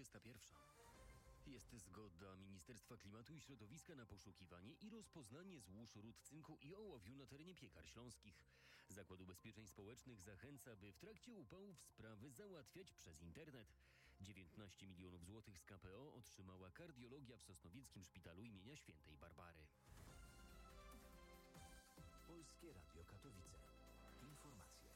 21. Jest zgoda Ministerstwa Klimatu i Środowiska na poszukiwanie i rozpoznanie złóż rud cynku i ołowiu na terenie Piekar Śląskich. Zakład Ubezpieczeń Społecznych zachęca, by w trakcie upałów sprawy załatwiać przez internet. 19 milionów złotych z KPO otrzymała kardiologia w Sosnowieckim Szpitalu imienia Świętej Barbary. Polskie Radio Katowice. Informacje.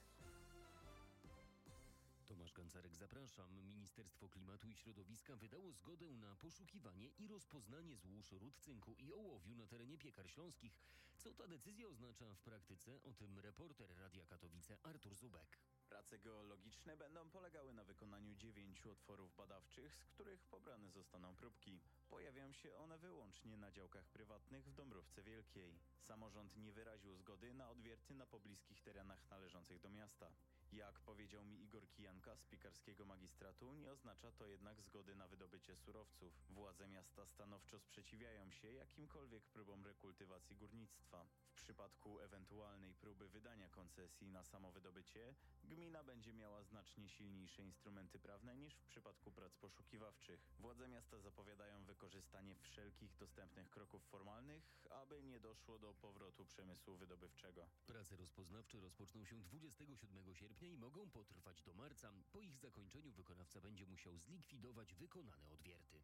Tomasz Gancarek, zapraszam. Ministerstwo Klimatu i Środowiska wydało zgodę na poszukiwanie i rozpoznanie złóż rud cynku i ołowiu na terenie Piekar Śląskich. Co ta decyzja oznacza w praktyce? O tym reporter Radia Katowice Artur Zubek. Prace geologiczne będą polegały na wykonaniu 9 otworów badawczych, z których pobrane zostaną próbki. Pojawią się one wyłącznie na działkach prywatnych w Dąbrowce Wielkiej. Samorząd nie wyraził zgody na odwierty na pobliskich terenach należących do miasta. Jak powiedział mi Igor Kijanka z piekarskiego magistratu, nie oznacza to jednak zgody na wydobycie surowców. Władze miasta stanowczo sprzeciwiają się jakimkolwiek próbom rekultywacji górnictwa. W przypadku ewentualnej próby wydania koncesji na samowydobycie, gmina będzie miała znacznie silniejsze instrumenty prawne niż w przypadku prac poszukiwawczych. Władze miasta zapowiadają wykorzystanie wszelkich dostępnych kroków formalnych, aby nie doszło do powrotu przemysłu wydobywczego. Prace rozpoznawcze rozpoczną się 27 sierpnia i mogą potrwać do marca. Po ich zakończeniu wykonawca będzie musiał zlikwidować wykonane odwierty.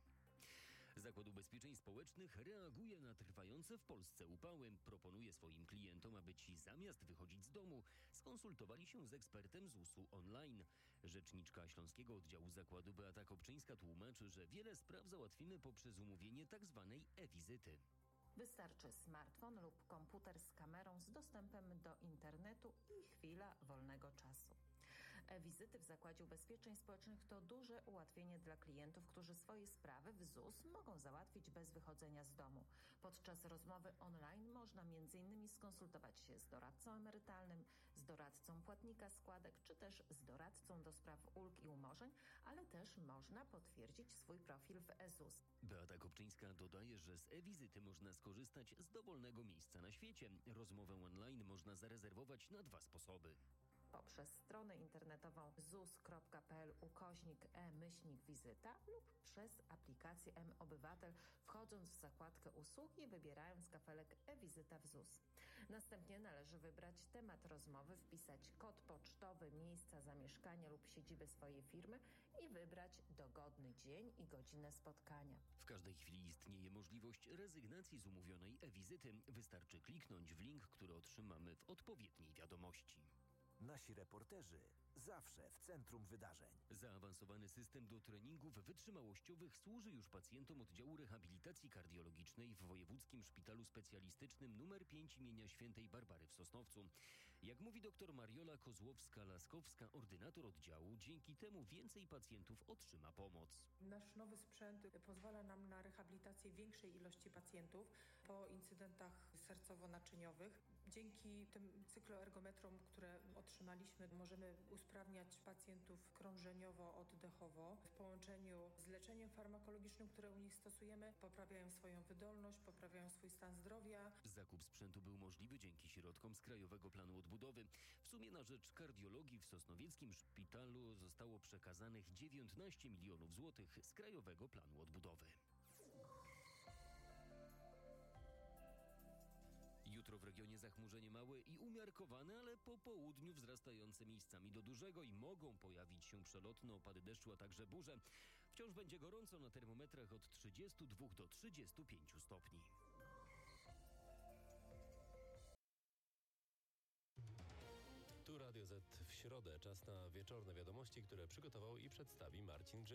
Zakład Ubezpieczeń Społecznych reaguje na trwające w Polsce upały. Proponuje swoim klientom, aby ci zamiast wychodzić z domu, skonsultowali się z ekspertem ZUS-u online. Rzeczniczka Śląskiego Oddziału Zakładu Beata Kopczyńska tłumaczy, że wiele spraw załatwimy poprzez umówienie tzw. e-wizyty. Wystarczy smartfon lub komputer z kamerą z dostępem do internetu i chwila wolnego czasu. E-wizyty w Zakładzie Ubezpieczeń Społecznych to duże ułatwienie dla klientów, którzy swoje sprawy w ZUS mogą załatwić bez wychodzenia z domu. Podczas rozmowy online można m.in. skonsultować się z doradcą emerytalnym, z doradcą płatnika składek, czy też z doradcą do spraw ulg i umorzeń, ale też można potwierdzić swój profil w e-ZUS. Beata Kopczyńska dodaje, że z e-wizyty można skorzystać z dowolnego miejsca na świecie. Rozmowę online można zarezerwować na 2 sposoby. Poprzez stronę internetową zus.pl/e-wizyta lub przez aplikację M-Obywatel, wchodząc w zakładkę usług i wybierając kafelek e-wizyta w ZUS. Następnie należy wybrać temat rozmowy, wpisać kod pocztowy miejsca zamieszkania lub siedziby swojej firmy i wybrać dogodny dzień i godzinę spotkania. W każdej chwili istnieje możliwość rezygnacji z umówionej e-wizyty. Wystarczy kliknąć w link, który otrzymamy w odpowiedniej wiadomości. Nasi reporterzy zawsze w centrum wydarzeń. Zaawansowany system do treningów wytrzymałościowych służy już pacjentom oddziału rehabilitacji kardiologicznej w Wojewódzkim Szpitalu Specjalistycznym nr 5 imienia Świętej Barbary w Sosnowcu. Jak mówi dr Mariola Kozłowska-Laskowska, ordynator oddziału, dzięki temu więcej pacjentów otrzyma pomoc. Nasz nowy sprzęt pozwala nam na rehabilitację większej ilości pacjentów po incydentach sercowo-naczyniowych. Dzięki tym cykloergometrom, które otrzymaliśmy, możemy usprawniać pacjentów krążeniowo-oddechowo. W połączeniu z leczeniem farmakologicznym, które u nich stosujemy, poprawiają swoją wydolność, poprawiają swój stan zdrowia. Zakup sprzętu był możliwy dzięki środkom z Krajowego Planu Odbudowy. W sumie na rzecz kardiologii w Sosnowieckim Szpitalu zostało przekazanych 19 milionów złotych z Krajowego Planu Odbudowy. Jutro w regionie zachmurzenie małe i umiarkowane, ale po południu wzrastające miejscami do dużego i mogą pojawić się przelotne opady deszczu, a także burze. Wciąż będzie gorąco, na termometrach od 32 do 35 stopni. Tu Radio Z w środę. Czas na wieczorne wiadomości, które przygotował i przedstawi Marcin Grze.